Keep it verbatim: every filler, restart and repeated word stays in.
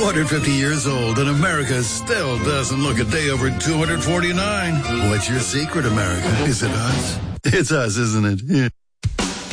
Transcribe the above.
hundred fifty years old, and America still doesn't look a day over two hundred forty-nine. What's your secret, America? Is it us? It's us, isn't it? Yeah.